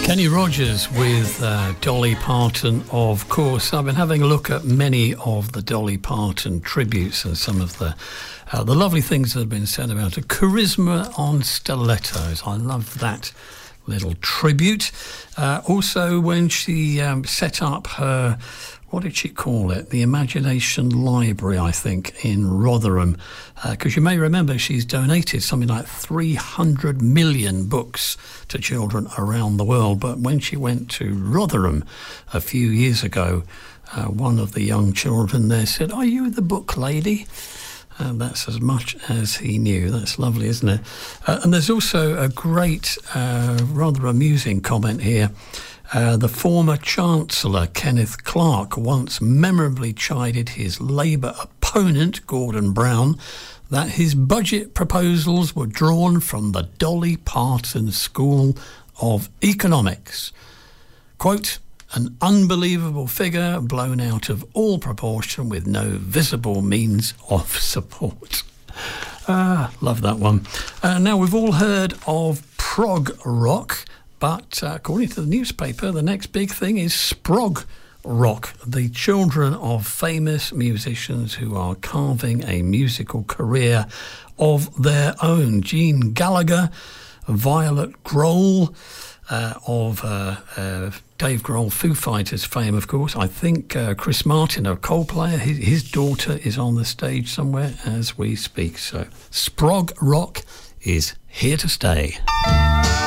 Kenny Rogers with Dolly Parton, of course. I've been having a look at many of the Dolly Parton tributes and some of the lovely things that have been said about her. Charisma on Stilettos. I love that little tribute. Also, when she set up her, what did she call it? The Imagination Library, I think, in Rotherham. Because you may remember she's donated something like 300 million books to children around the world. But when she went to Rotherham a few years ago, one of the young children there said, "Are you the book lady?" That's as much as he knew. That's lovely, isn't it? And there's also a great, rather amusing comment here. The former Chancellor, Kenneth Clarke, once memorably chided his Labour opponent, Gordon Brown, that his budget proposals were drawn from the Dolly Parton School of Economics. Quote, "An unbelievable figure blown out of all proportion with no visible means of support." Love that one. Now, we've all heard of prog rock, but according to the newspaper, the next big thing is sprog rock, the children of famous musicians who are carving a musical career of their own. Gene Gallagher, Violet Grohl, of Dave Grohl, Foo Fighters fame, of course. I think Chris Martin, a Coldplay, his daughter is on the stage somewhere as we speak. So sprog rock is here to stay.